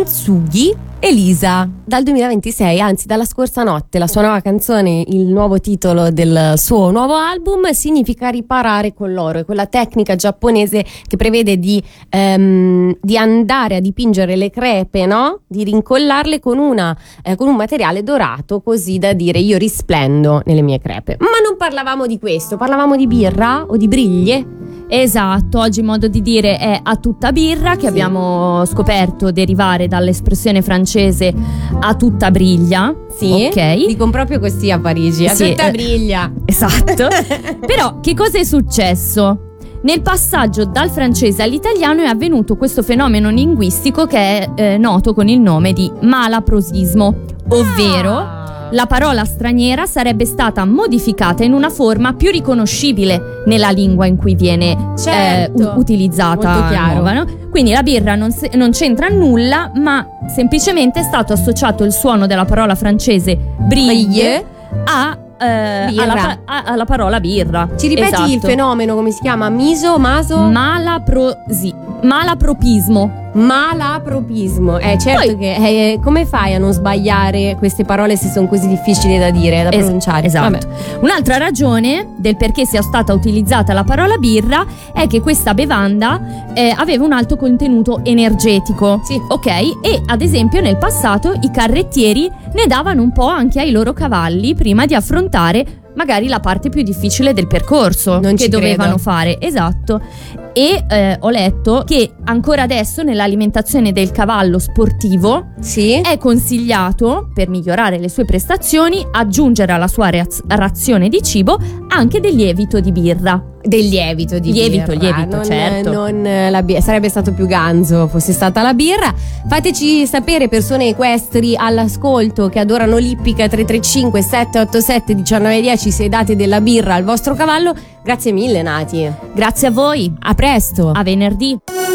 Tsugi Elisa. Dal 2026, anzi dalla scorsa notte, la sua nuova canzone, il nuovo titolo del suo nuovo album, significa riparare con l'oro. È quella tecnica giapponese che prevede di andare a dipingere le crepe, no? Di rincollarle con un materiale dorato, così da dire io risplendo nelle mie crepe. Ma non parlavamo di questo, parlavamo di birra o di briglie. Esatto, oggi modo di dire è a tutta birra, che abbiamo scoperto derivare dall'espressione francese a tutta briglia. Sì, ok. Dicono proprio così a Parigi, a tutta briglia. Esatto. Però che cosa è successo? Nel passaggio dal francese all'italiano è avvenuto questo fenomeno linguistico che è noto con il nome di malaprosismo, ovvero la parola straniera sarebbe stata modificata in una forma più riconoscibile nella lingua in cui viene utilizzata. Molto chiaro. Nuova, no? Quindi la birra non c'entra nulla, ma semplicemente è stato associato il suono della parola francese brille alla parola birra. Ci ripeti esatto. Il fenomeno, come si chiama? Malapropismo. Certo. Poi, che come fai a non sbagliare queste parole se sono così difficili da dire, da pronunciare? Esatto. Vabbè. Un'altra ragione del perché sia stata utilizzata la parola birra è che questa bevanda aveva un alto contenuto energetico. Sì. Ok? E ad esempio nel passato i carrettieri ne davano un po' anche ai loro cavalli prima di affrontare magari la parte più difficile del percorso che dovevano fare. Esatto. E ho letto che ancora adesso nell'alimentazione del cavallo sportivo è consigliato, per migliorare le sue prestazioni, aggiungere alla sua razione di cibo anche del lievito di birra. Del lievito di birra, certo. Non la birra. Sarebbe stato più ganzo fosse stata la birra. Fateci sapere, persone equestri all'ascolto che adorano l'ippica, 335 787 1910, se date della birra al vostro cavallo. Grazie mille, Nati. Grazie a voi. A presto. A venerdì.